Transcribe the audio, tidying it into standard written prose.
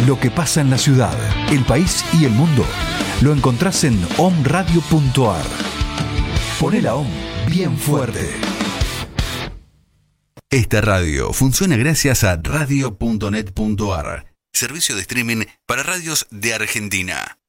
Lo que pasa en la ciudad, el país y el mundo lo encontrás en omradio.ar. Poné la OM bien fuerte. Esta radio funciona gracias a radio.net.ar, servicio de streaming para radios de Argentina.